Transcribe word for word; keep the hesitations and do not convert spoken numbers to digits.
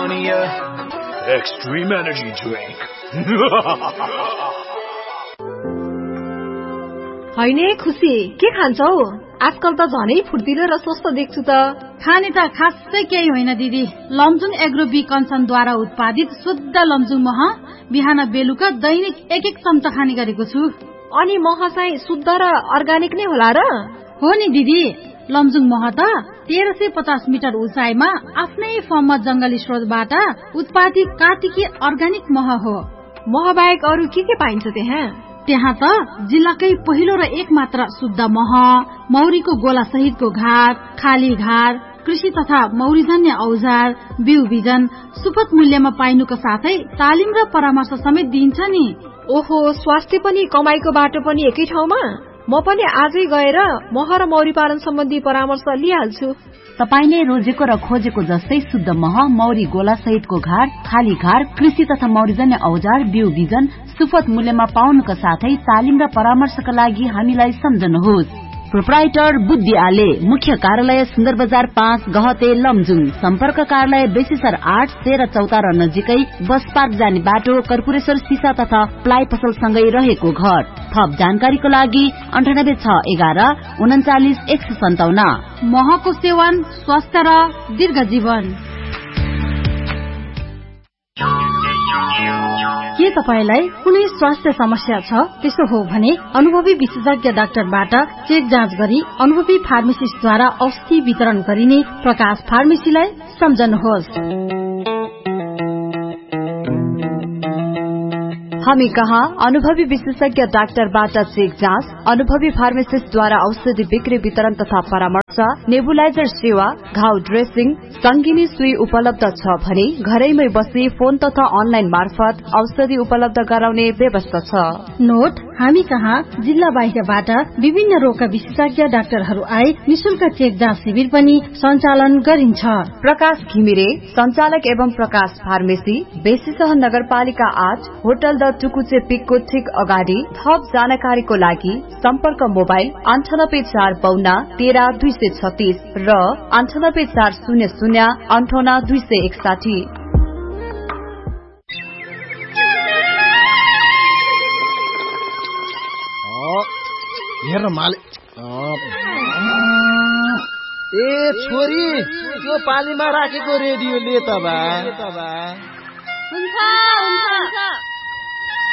Patagonia Extreme Energy Drink. हैने खुसी के खान्छौ? आजकल त झनै फुर्तिलो र स्वस्थ देख्छु त। खाने त खासै केही होइन दिदी। लमजुङ एग्रो बी कन्सनद्वारा उत्पादित शुद्ध लमजुङ मह बिहान बेलुका दैनिक एक एक चम्चा खाने गरेको छु। अनि मह चाहिँ शुद्ध र अर्गानिक नै होला र? हो नि दिदी, लमजुङ मह त तेह्र सय पचास मिटर उचाइमा आफ्नै फर्ममा जंगली स्रोतबाट उत्पादित कार्तिकी अर्गानिक मह हो। मह बाहेक अरू के के पाइन्छ त्यहाँ? त्यहाँ त जिल्लाकै पहिलो र एक मात्र शुद्ध मह, मौरीको गोला सहितको घार, खाली घार, कृषि तथा मौरीजन्य औजार, बिउ बिजन सुपथ मूल्यमा पाइनुको साथै तालिम र परामर्श समेत दिइन्छ नि। ओहो, स्वास्थ्य पनि कमाईको बाटो पनि एकै ठाउँमा? म पनि आजै गएर मह र मौरी पालन सम्बन्धी परामर्श लिइहाल्छु। तपाईले रोजेको र खोजेको जस्तै शुद्ध मह, मौरी गोला सहितको घार, खाली घार, कृषि तथा मौरीजन्य औजार, बिउ बिजन सुपथ मूल्यमा पाउनुका साथै तालिम र परामर्शका लागि हामीलाई सम्झनुहोस्। प्रोप्राइटर बुद्धि आले, मुख्य कार्यालय सुन्दर बजार पाँच गहते लमजुङ, सम्पर्क कार्यालय बेसीसर आठ तेह्र चौतार नजिकै बस पार्क जाने बाटो, कर्पूरेश्वर सिसा तथा प्लाइ पसल सँगै रहेको घर। थप जानकारीको लागि अन्ठानब्बे छ एघार उन्चालिस एक सय सन्ताउन्न। महको सेवन स्वास्थ्य र दीर्घ जीवन। के तपाईलाई कुनै स्वास्थ्य समस्या छ? त्यसो हो भने अनुभवी विशेषज्ञ डाक्टरबाट चेक जाँच गरी अनुभवी फार्मेसिस्टद्वारा औषधि वितरण गरिने प्रकाश फार्मेसीलाई सम्झनुहोस्। हामी कहाँ अनुभवी विशेषज्ञ डाक्टरबाट चेक जाँच, अनुभवी फार्मेसिस्टद्वारा औषधि बिक्री वितरण तथा परामर्श, नेबुलाइजर सेवा, घाउ ड्रेसिङ, संगिनी सुई उपलब्ध छ भने घरैमै बसी फोन तथा अनलाइन मार्फत औषधि उपलब्ध गराउने व्यवस्था छ। नोट, हामी कहाँ जिल्ला बाहिरबाट विभिन्न रोगका विशेषज्ञ डाक्टरहरू आए निशुल्क चेक जाँच शिविर पनि सञ्चालन गरिन्छ। प्रकाश घिमिरे, संचालक एवं प्रकाश फार्मेसी, बेसीसह नगरपालिका आठ, होटल द टुकुचे पिकको ठिक अगाडि। थप जानकारीको लागि सम्पर्क मोबाइल अन्ठानब्बे चार बाउन्न तेह्र दुई सय छत्तीस र अन्ठानब्बे चार शून्य शून्य अन्ठाउन्न दुई सय एकसाठी। हेर्न माले, ए छोरी, त्यो पालीमा राखेको रेडियो ले त बा। हुन्छ हुन्छ